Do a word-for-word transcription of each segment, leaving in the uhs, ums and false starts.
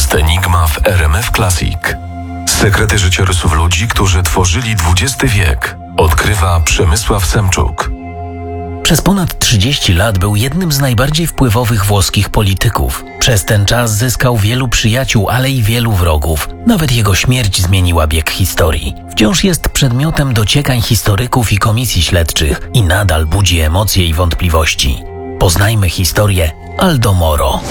Podcast Enigma w R M F Classic. Sekrety życiorysów ludzi, którzy tworzyli dwudziesty wiek, odkrywa Przemysław Semczuk. Przez ponad trzydzieści lat był jednym z najbardziej wpływowych włoskich polityków. Przez ten czas zyskał wielu przyjaciół, ale i wielu wrogów. Nawet jego śmierć zmieniła bieg historii. Wciąż jest przedmiotem dociekań historyków i komisji śledczych i nadal budzi emocje i wątpliwości. Poznajmy historię Aldo Moro.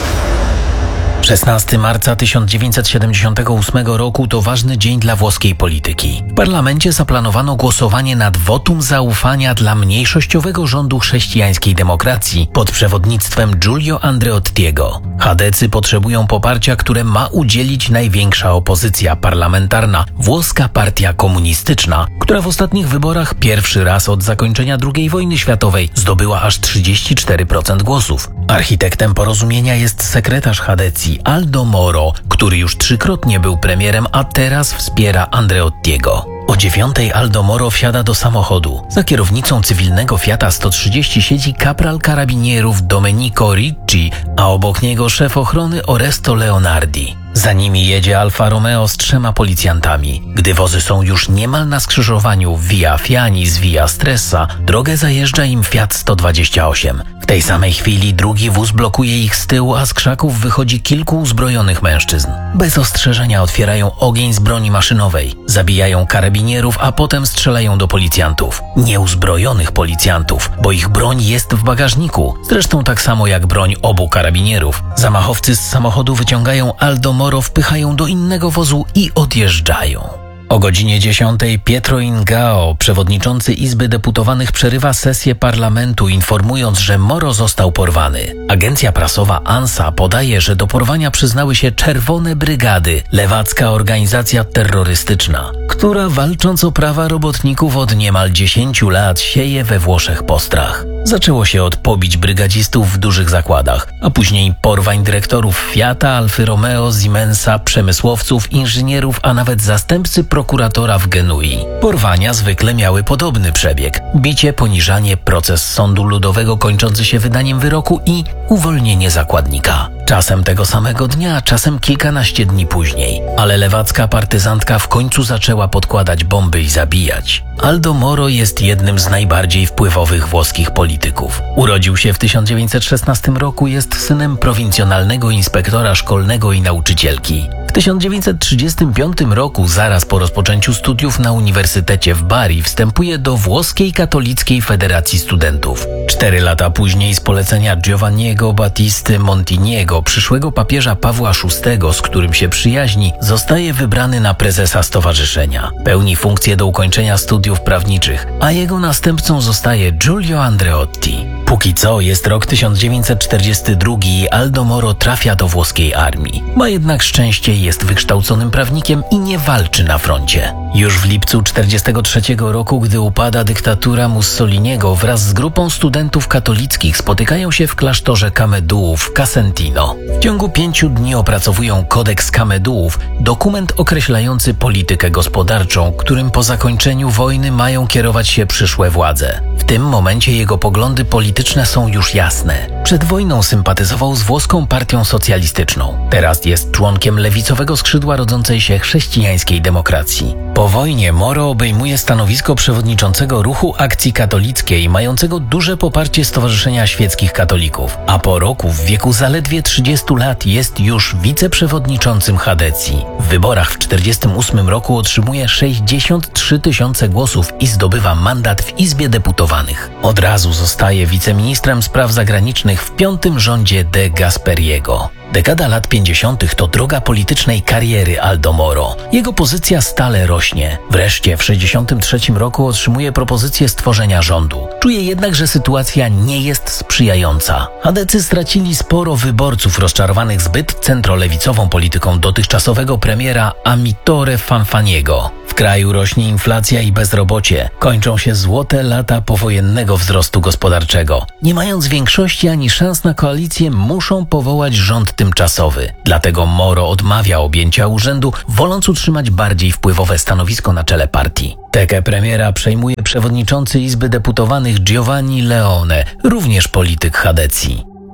szesnastego marca tysiąc dziewięćset siedemdziesiątego ósmego roku to ważny dzień dla włoskiej polityki. W parlamencie zaplanowano głosowanie nad wotum zaufania dla mniejszościowego rządu chrześcijańskiej demokracji pod przewodnictwem Giulio Andreottiego. Chadecy potrzebują poparcia, które ma udzielić największa opozycja parlamentarna, włoska partia komunistyczna, która w ostatnich wyborach pierwszy raz od zakończenia drugiej wojny światowej zdobyła aż trzydzieści cztery procent głosów. Architektem porozumienia jest sekretarz Chadecji Aldo Moro, który już trzykrotnie był premierem, a teraz wspiera Andreottiego. O dziewiątej Aldo Moro wsiada do samochodu. Za kierownicą cywilnego Fiata sto trzydzieści siedzi kapral karabinierów Domenico Ricci, a obok niego szef ochrony Oresto Leonardi. Za nimi jedzie Alfa Romeo z trzema policjantami. Gdy wozy są już niemal na skrzyżowaniu Via Fiani z Via Stresa, drogę zajeżdża im Fiat sto dwadzieścia osiem. W tej samej chwili drugi wóz blokuje ich z tyłu, a z krzaków wychodzi kilku uzbrojonych mężczyzn. Bez ostrzeżenia otwierają ogień z broni maszynowej. Zabijają karabinierów, a potem strzelają do policjantów. Nieuzbrojonych policjantów, bo ich broń jest w bagażniku. Zresztą tak samo jak broń obu karabinierów. Zamachowcy z samochodu wyciągają Aldo Moro, wpychają do innego wozu i odjeżdżają. O godzinie dziesiątej Pietro Ingao, przewodniczący Izby Deputowanych, przerywa sesję parlamentu, informując, że Moro został porwany. Agencja prasowa ANSA podaje, że do porwania przyznały się Czerwone Brygady, lewacka organizacja terrorystyczna, która walcząc o prawa robotników od niemal dziesięciu lat sieje we Włoszech postrach. Zaczęło się od pobić brygadzistów w dużych zakładach, a później porwań dyrektorów Fiata, Alfy Romeo, Siemensa, przemysłowców, inżynierów, a nawet zastępcy prokuratora w Genui. Porwania zwykle miały podobny przebieg. Bicie, poniżanie, proces sądu ludowego kończący się wydaniem wyroku i uwolnienie zakładnika. Czasem tego samego dnia, czasem kilkanaście dni później. Ale lewacka partyzantka w końcu zaczęła podkładać bomby i zabijać. Aldo Moro jest jednym z najbardziej wpływowych włoskich polityków. Urodził się w tysiąc dziewięćset szesnastym roku, jest synem prowincjonalnego inspektora szkolnego i nauczycielki. W tysiąc dziewięćset trzydziestym piątym roku, zaraz po rozpoczęciu studiów na Uniwersytecie w Bari, wstępuje do Włoskiej Katolickiej Federacji Studentów. Cztery lata później z polecenia Giovanniego Battisty Montiniego, przyszłego papieża Pawła szóstego, z którym się przyjaźni, zostaje wybrany na prezesa stowarzyszenia. Pełni funkcję do ukończenia studiów prawniczych, a jego następcą zostaje Giulio Andreotti. Póki co jest rok tysiąc dziewięćset czterdziesty drugi i Aldo Moro trafia do włoskiej armii. Ma jednak szczęście, jest wykształconym prawnikiem i nie walczy na froncie. Już w lipcu tysiąc dziewięćset czterdziestego trzeciego roku, gdy upada dyktatura Mussoliniego, wraz z grupą studentów katolickich spotykają się w klasztorze Kamedułów w Casentino. W ciągu pięciu dni opracowują kodeks Kamedułów, dokument określający politykę gospodarczą, którym po zakończeniu wojny mają kierować się przyszłe władze. W tym momencie jego poglądy polityczne są już jasne. Przed wojną sympatyzował z włoską partią socjalistyczną. Teraz jest członkiem lewicowego skrzydła rodzącej się chrześcijańskiej demokracji. Po wojnie Moro obejmuje stanowisko przewodniczącego Ruchu Akcji Katolickiej, mającego duże poparcie Stowarzyszenia Świeckich Katolików, a po roku, w wieku zaledwie trzydziestu lat, jest już wiceprzewodniczącym Chadecji. W wyborach w tysiąc dziewięćset czterdziestym ósmym roku otrzymuje sześćdziesiąt trzy tysiące głosów i zdobywa mandat w Izbie Deputowanych. Od razu zostaje wiceministrem spraw zagranicznych w piątym rządzie de Gasperiego. Dekada lat pięćdziesiątych to droga politycznej kariery Aldo Moro. Jego pozycja stale rośnie. Wreszcie w tysiąc dziewięćset sześćdziesiątym trzecim roku otrzymuje propozycję stworzenia rządu. Czuje jednak, że sytuacja nie jest sprzyjająca. Chadecy stracili sporo wyborców rozczarowanych zbyt centrolewicową polityką dotychczasowego premiera Amitore Fanfaniego. W kraju rośnie inflacja i bezrobocie. Kończą się złote lata powojennego wzrostu gospodarczego. Nie mając większości ani szans na koalicję, muszą powołać rząd tymczasowy. Dlatego Moro odmawia objęcia urzędu, woląc utrzymać bardziej wpływowe stanowisko na czele partii. Tekę premiera przejmuje przewodniczący Izby Deputowanych Giovanni Leone, również polityk Chadecji.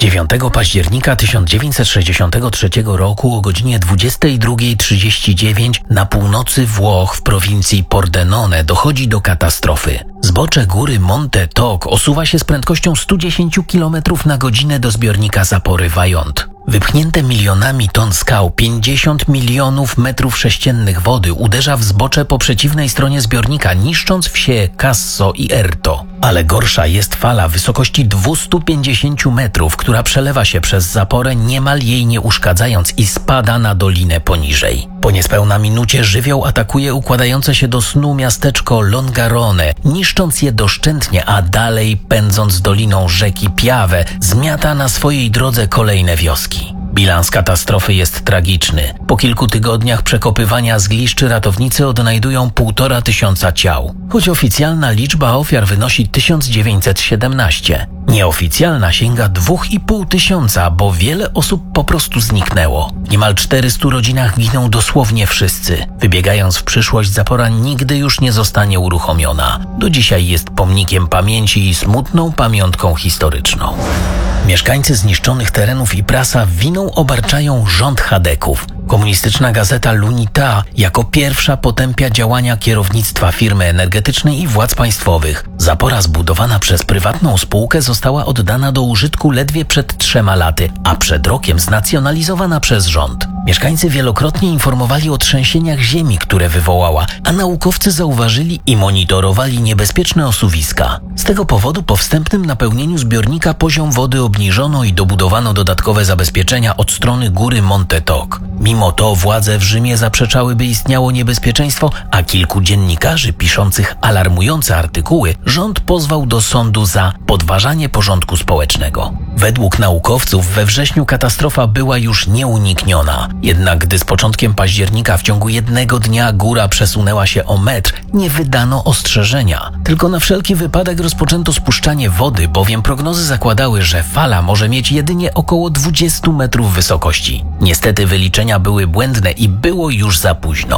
dziewiątego października tysiąc dziewięćset sześćdziesiątego trzeciego roku o godzinie dwudziestej drugiej trzydzieści dziewięć na północy Włoch w prowincji Pordenone dochodzi do katastrofy. Zbocze góry Monte Toc osuwa się z prędkością stu dziesięciu kilometrów na godzinę do zbiornika zapory Vajont. Wypchnięte milionami ton skał pięćdziesiąt milionów metrów sześciennych wody uderza w zbocze po przeciwnej stronie zbiornika, niszcząc wsie Casso i Erto. Ale gorsza jest fala wysokości dwustu pięćdziesięciu metrów, która przelewa się przez zaporę, niemal jej nie uszkadzając i spada na dolinę poniżej. Po niespełna minucie żywioł atakuje układające się do snu miasteczko Longarone, niszcząc je doszczętnie, a dalej pędząc doliną rzeki Piave, zmiata na swojej drodze kolejne wioski. Bilans katastrofy jest tragiczny. Po kilku tygodniach przekopywania zgliszczy ratownicy odnajdują półtora tysiąca ciał, choć oficjalna liczba ofiar wynosi tysiąc dziewięćset siedemnaście. Nieoficjalna sięga dwóch i pół tysiąca, bo wiele osób po prostu zniknęło. W niemal czterystu rodzinach giną dosłownie wszyscy. Wybiegając w przyszłość, zapora nigdy już nie zostanie uruchomiona. Do dzisiaj jest pomnikiem pamięci i smutną pamiątką historyczną. Mieszkańcy zniszczonych terenów i prasa winą obarczają rząd Chadeków. Komunistyczna gazeta L'Unità jako pierwsza potępia działania kierownictwa firmy energetycznej i władz państwowych. Zapora zbudowana przez prywatną spółkę została oddana do użytku ledwie przed trzema laty, a przed rokiem znacjonalizowana przez rząd. Mieszkańcy wielokrotnie informowali o trzęsieniach ziemi, które wywołała, a naukowcy zauważyli i monitorowali niebezpieczne osuwiska. Z tego powodu po wstępnym napełnieniu zbiornika poziom wody obniżono i dobudowano dodatkowe zabezpieczenia od strony góry Monte Toc. Mimo to władze w Rzymie zaprzeczały, by istniało niebezpieczeństwo, a kilku dziennikarzy piszących alarmujące artykuły rząd pozwał do sądu za podważanie porządku społecznego. Według naukowców we wrześniu katastrofa była już nieunikniona. Jednak gdy z początkiem października w ciągu jednego dnia góra przesunęła się o metr, nie wydano ostrzeżenia. Tylko na wszelki wypadek rozpoczęto spuszczanie wody, bowiem prognozy zakładały, że fala może mieć jedynie około dwudziestu metrów wysokości. Niestety wyliczenia były błędne i było już za późno.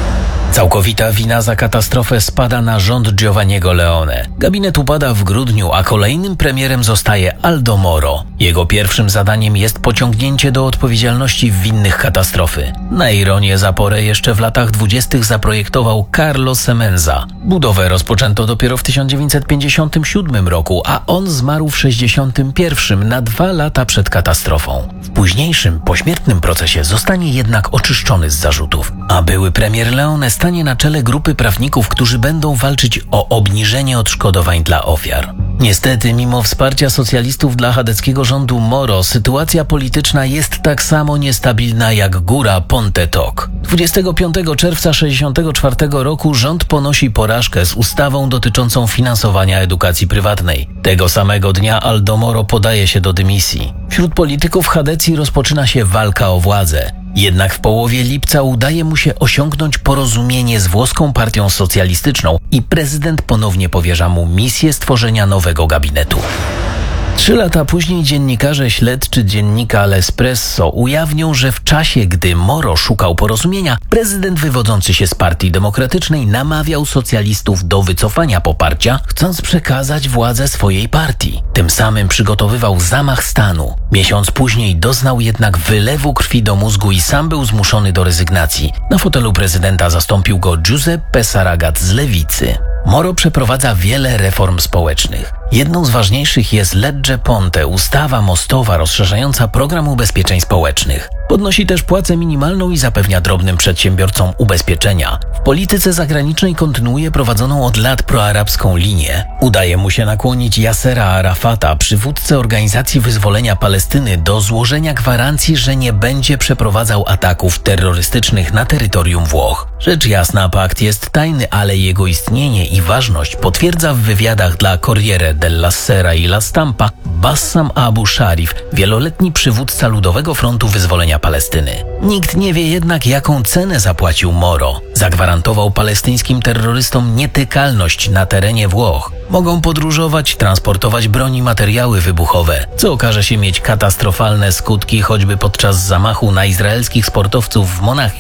Całkowita wina za katastrofę spada na rząd Giovanniego Leone. Gabinet upada w grudniu, a kolejnym premierem zostaje Aldo Moro. Jego pierwszym zadaniem jest pociągnięcie do odpowiedzialności winnych katastrofy. Na ironię zaporę jeszcze w latach dwudziestych zaprojektował Carlo Semenza. Budowę rozpoczęto dopiero w tysiąc dziewięćset pięćdziesiątym siódmym roku, a on zmarł w sześćdziesiątym pierwszym, na dwa lata przed katastrofą. W późniejszym, pośmiertnym procesie zostanie jednak oczyszczony z zarzutów, a były premier Leone stanie na czele grupy prawników, którzy będą walczyć o obniżenie odszkodowań dla ofiar. Niestety, mimo wsparcia socjalistów dla chadeckiego rządu Moro, sytuacja polityczna jest tak samo niestabilna jak góra Monte Toc. dwudziestego piątego czerwca tysiąc dziewięćset sześćdziesiątego czwartego roku rząd ponosi porażkę z ustawą dotyczącą finansowania edukacji prywatnej. Tego samego dnia Aldo Moro podaje się do dymisji. Wśród polityków Chadecji rozpoczyna się walka o władzę. Jednak w połowie lipca udaje mu się osiągnąć porozumienie z włoską partią socjalistyczną i prezydent ponownie powierza mu misję stworzenia nowego gabinetu. Trzy lata później dziennikarze śledczy dziennika L'Espresso ujawnią, że w czasie, gdy Moro szukał porozumienia, prezydent wywodzący się z Partii Demokratycznej namawiał socjalistów do wycofania poparcia, chcąc przekazać władzę swojej partii. Tym samym przygotowywał zamach stanu. Miesiąc później doznał jednak wylewu krwi do mózgu i sam był zmuszony do rezygnacji. Na fotelu prezydenta zastąpił go Giuseppe Saragat z Lewicy. Moro przeprowadza wiele reform społecznych. Jedną z ważniejszych jest Legge Ponte, ustawa mostowa rozszerzająca program ubezpieczeń społecznych. Podnosi też płacę minimalną i zapewnia drobnym przedsiębiorcom ubezpieczenia. W polityce zagranicznej kontynuuje prowadzoną od lat proarabską linię. Udaje mu się nakłonić Yassera Arafata, przywódcę Organizacji Wyzwolenia Palestyny, do złożenia gwarancji, że nie będzie przeprowadzał ataków terrorystycznych na terytorium Włoch. Rzecz jasna, pakt jest tajny, ale jego istnienie i ważność potwierdza w wywiadach dla Corriere della Sera i La Stampa Bassam Abu Sharif, wieloletni przywódca Ludowego Frontu Wyzwolenia Palestyny. Nikt nie wie jednak, jaką cenę zapłacił Moro. Zagwarantował palestyńskim terrorystom nietykalność na terenie Włoch. Mogą podróżować, transportować broń i materiały wybuchowe, co okaże się mieć katastrofalne skutki choćby podczas zamachu na izraelskich sportowców w Monachium.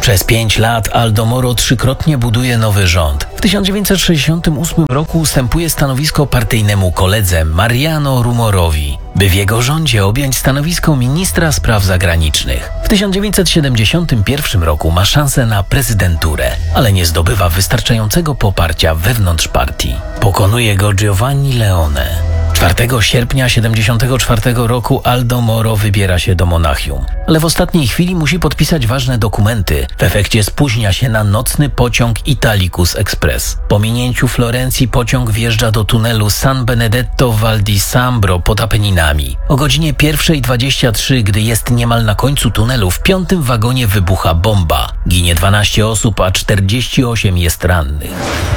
Przez pięć lat Aldo Moro trzykrotnie buduje nowy rząd. W tysiąc dziewięćset sześćdziesiątym ósmym roku ustępuje stanowisko partyjnemu koledze Mariano Rumorowi, by w jego rządzie objąć stanowisko ministra spraw zagranicznych. W tysiąc dziewięćset siedemdziesiątym pierwszym roku ma szansę na prezydenturę, ale nie zdobywa wystarczającego poparcia wewnątrz partii. Pokonuje go Giovanni Leone. czwartego sierpnia tysiąc dziewięćset siedemdziesiątego czwartego roku Aldo Moro wybiera się do Monachium, ale w ostatniej chwili musi podpisać ważne dokumenty. W efekcie spóźnia się na nocny pociąg Italicus Express. Po minięciu Florencji pociąg wjeżdża do tunelu San Benedetto Val di Sambro pod Apeninami. O godzinie pierwsza dwadzieścia trzy, gdy jest niemal na końcu tunelu, w piątym wagonie wybucha bomba. Ginie dwanaście osób, a czterdzieści osiem jest rannych.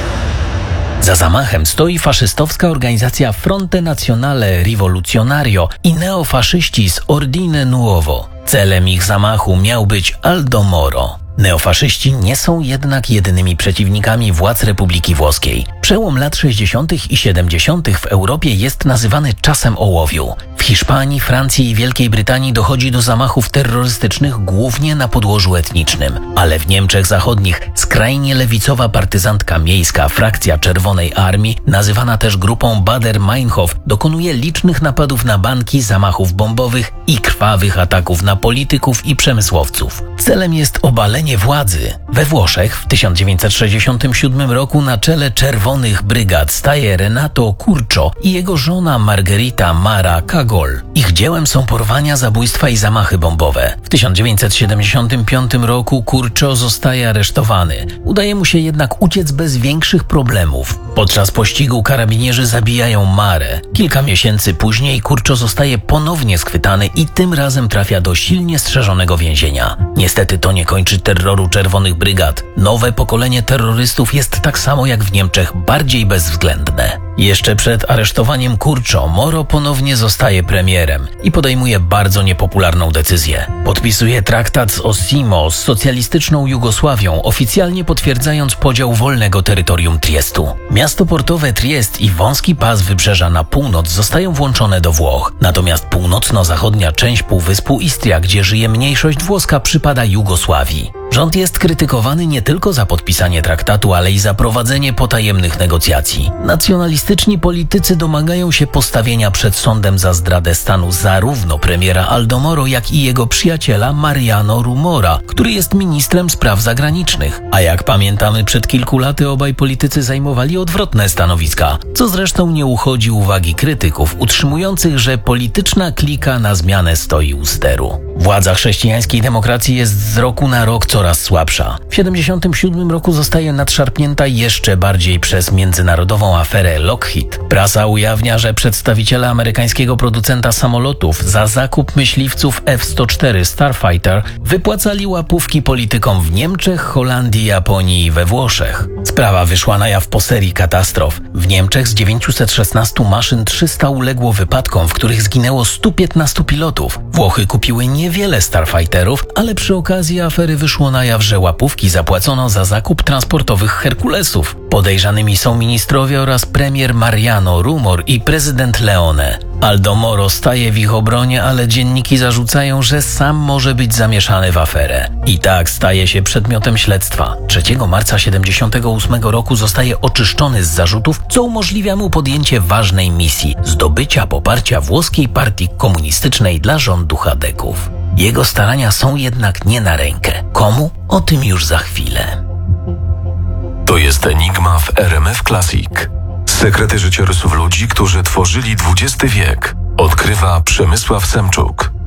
Za zamachem stoi faszystowska organizacja Fronte Nazionale Rivoluzionario i neofaszyści z Ordine Nuovo. Celem ich zamachu miał być Aldo Moro. Neofaszyści nie są jednak jedynymi przeciwnikami władz Republiki Włoskiej. Przełom lat sześćdziesiątych i siedemdziesiątych w Europie jest nazywany czasem ołowiu. W Hiszpanii, Francji i Wielkiej Brytanii dochodzi do zamachów terrorystycznych głównie na podłożu etnicznym, ale w Niemczech Zachodnich skrajnie lewicowa partyzantka miejska frakcja Czerwonej Armii, nazywana też grupą Baader-Meinhof, dokonuje licznych napadów na banki, zamachów bombowych i krwawych ataków na polityków i przemysłowców. Celem jest obalenie władzy. We Włoszech w tysiąc dziewięćset sześćdziesiątym siódmym roku na czele Czerwonych Brygad staje Renato Curcio i jego żona Margherita Mara Cagol. Ich dziełem są porwania, zabójstwa i zamachy bombowe. W tysiąc dziewięćset siedemdziesiątym piątym roku Curcio zostaje aresztowany. Udaje mu się jednak uciec bez większych problemów. Podczas pościgu karabinierzy zabijają Marę. Kilka miesięcy później Curcio zostaje ponownie schwytany i tym razem trafia do silnie strzeżonego więzienia. Niestety to nie kończy terroru Czerwonych Brygad. Nowe pokolenie terrorystów jest tak samo jak w Niemczech bardziej bezwzględne. Jeszcze przed aresztowaniem Curcio Moro ponownie zostaje premierem i podejmuje bardzo niepopularną decyzję. Podpisuje traktat z Osimo z socjalistyczną Jugosławią, oficjalnie potwierdzając podział wolnego terytorium Triestu. Miasto portowe Triest i wąski pas wybrzeża na północ zostają włączone do Włoch, natomiast północno-zachodnia część półwyspu Istria, gdzie żyje mniejszość włoska, przypada Jugosławii. Rząd jest krytykowany nie tylko za podpisanie traktatu, ale i za prowadzenie potajemnych negocjacji. Nacjonalistyczni politycy domagają się postawienia przed sądem za zdradę stanu zarówno premiera Aldo Moro, jak i jego przyjaciela Mariano Rumora, który jest ministrem spraw zagranicznych. A jak pamiętamy, przed kilku laty obaj politycy zajmowali odwrotne stanowiska, co zresztą nie uchodzi uwagi krytyków utrzymujących, że polityczna klika na zmianę stoi u steru. Władza chrześcijańskiej demokracji jest z roku na rok coraz słabsza. W tysiąc dziewięćset siedemdziesiątym siódmym roku zostaje nadszarpnięta jeszcze bardziej przez międzynarodową aferę Lockheed. Prasa ujawnia, że przedstawiciele amerykańskiego producenta samolotów za zakup myśliwców F sto cztery Starfighter wypłacali łapówki politykom w Niemczech, Holandii, Japonii i we Włoszech. Sprawa wyszła na jaw po serii katastrof. W Niemczech z dziewięciuset szesnastu maszyn trzysta uległo wypadkom, w których zginęło stu piętnastu pilotów. Włochy kupiły niewiele Starfighterów, ale przy okazji afery wyszło na jaw, że łapówki zapłacono za zakup transportowych Herkulesów. Podejrzanymi są ministrowie oraz premier Mariano Rumor i prezydent Leone. Aldo Moro staje w ich obronie, ale dzienniki zarzucają, że sam może być zamieszany w aferę. I tak staje się przedmiotem śledztwa. trzeciego marca tysiąc dziewięćset siedemdziesiątego ósmego roku zostaje oczyszczony z zarzutów, co umożliwia mu podjęcie ważnej misji – zdobycia poparcia włoskiej partii komunistycznej dla rządu chadeków. Jego starania są jednak nie na rękę. Komu? O tym już za chwilę. To jest Enigma w R M F Classic. Sekrety życiorysów ludzi, którzy tworzyli dwudziesty wiek. Odkrywa Przemysław Semczuk.